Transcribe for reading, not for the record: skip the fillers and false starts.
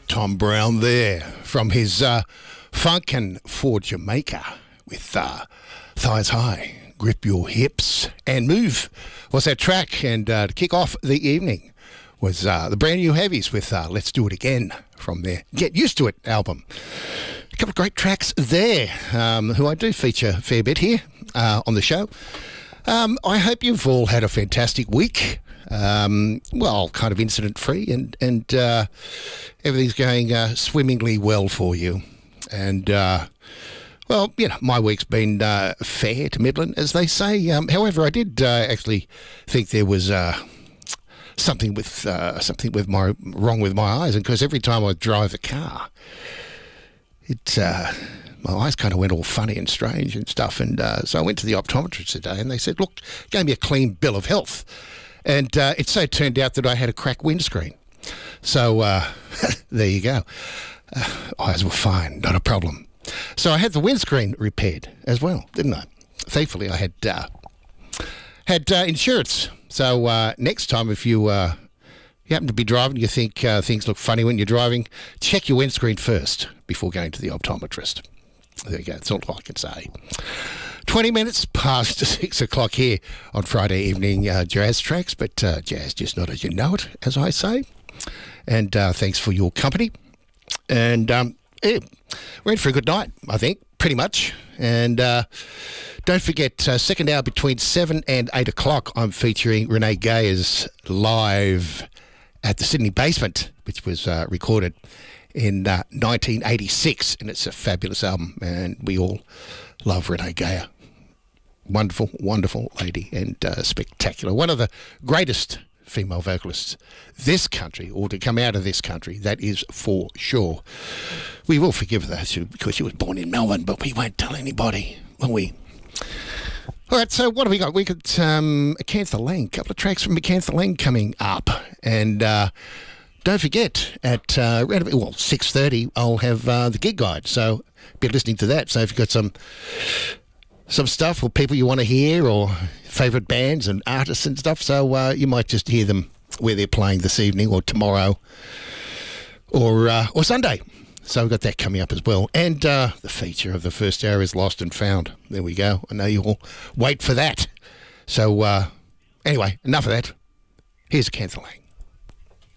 Tom Brown there from his Funkin' for Jamaica with Thighs High, Grip Your Hips and Move was that track. And to kick off the evening was the brand new Heavies with Let's Do It Again from their Get Used to It album. A couple of great tracks there, who I do feature a fair bit here on the show. I hope you've all had a fantastic week. Well, kind of incident-free, and everything's going swimmingly well for you. And, well, you know, my week's been fair to middling, as they say. However, I did actually think there was something wrong with my eyes, and because every time I drive the car, my eyes kind of went all funny and strange and stuff. And so I went to the optometrist today, and they said, look, gave me a clean bill of health. And it so turned out that I had a cracked windscreen. So there you go. Eyes were fine, not a problem. So I had the windscreen repaired as well, didn't I? Thankfully, I had insurance. So next time, if you happen to be driving, you think things look funny when you're driving, check your windscreen first before going to the optometrist. There you go. That's all I can say. 20 minutes past 6 o'clock here on Friday evening jazz tracks, but jazz just not as you know it, as I say. And thanks for your company. And yeah, we're in for a good night, I think, pretty much. And don't forget, second hour between 7 and 8 o'clock, I'm featuring Renee Gayers live at the Sydney Basement, which was recorded in 1986. And it's a fabulous album, and we all love Renee Gayer. Wonderful, wonderful lady, and spectacular. One of the greatest female vocalists this country, or to come out of this country, that is for sure. We will forgive her because she was born in Melbourne, but we won't tell anybody, will we? All right, so what have we got? We got Macantha Lang, a couple of tracks from Macantha Lang coming up. And don't forget, at around 6:30, I'll have the gig guide, so be listening to that. So if you've got some stuff or people you want to hear, or favourite bands and artists and stuff, so you might just hear them where they're playing this evening or tomorrow or Sunday. So we've got that coming up as well. And the feature of the first hour is Lost and Found. There we go. I know you all wait for that. So anyway, enough of that. Here's Macantha Lang.